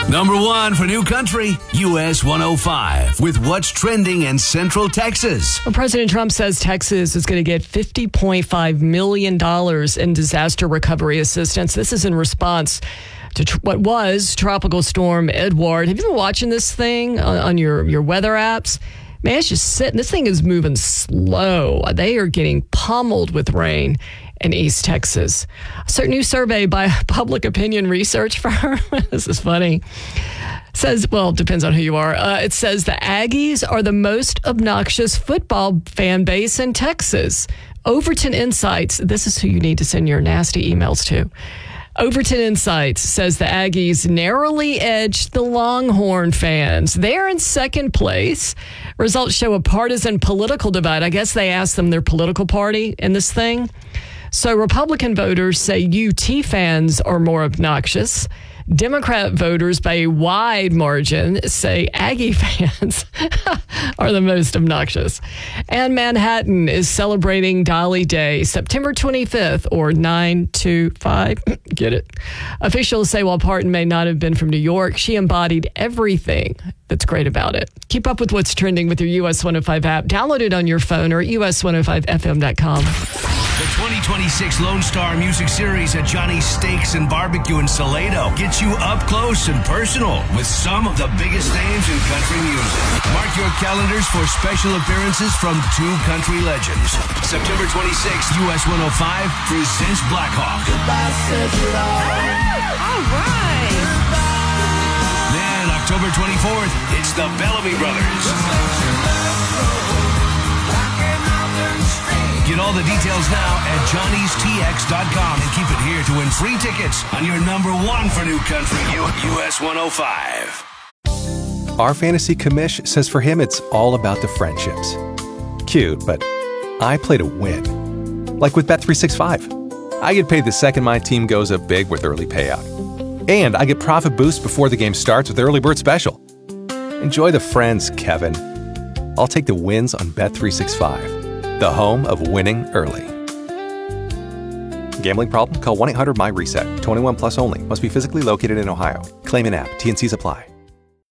Number 1 for New Country, US 105, with what's trending in Central Texas. Well, President Trump says Texas is going to get $50.5 million in disaster recovery assistance. This is in response to what was Tropical Storm Edward. Have you been watching this thing on your weather apps? Man, it's just sitting. This thing is moving slow. They are getting pummeled with rain in East Texas. A new survey by a public opinion research firm, this is funny, says, well, it depends on who you are. It says the Aggies are the most obnoxious football fan base in Texas. Overton Insights, this is who you need to send your nasty emails to. Overton Insights says the Aggies narrowly edged the Longhorn fans. They're in second place. Results show a partisan political divide. I guess they asked them their political party in this thing. So Republican voters say UT fans are more obnoxious. Democrat voters by a wide margin say Aggie fans are the most obnoxious. And Manhattan is celebrating Dolly Day, September 25th, or 925. Get it? Officials say while Parton may not have been from New York, she embodied everything that's great about it. Keep up with what's trending with your US 105 app. Download it on your phone or us105fm.com. The 2026 Lone Star Music Series at Johnny's Steaks and Barbecue in Salado gets you up close and personal with some of the biggest names in country music. Mark your calendars for special appearances from 2 country legends. September 26th, US 105 presents Blackhawk. All right. Then October 24th, it's the Bellamy Brothers. Get all the details now at johnnystx.com and keep it here to win free tickets on your number 1 for New Country, US 105. Our fantasy commish says for him it's all about the friendships. Cute, but I play to win. Like with Bet365. I get paid the second my team goes up big with early payout. And I get profit boost before the game starts with Early Bird Special. Enjoy the friends, Kevin. I'll take the wins on Bet365. The home of winning early. Gambling problem? Call 1-800-MY-RESET. 21 plus only. Must be physically located in Ohio. Claim in app. T&Cs apply.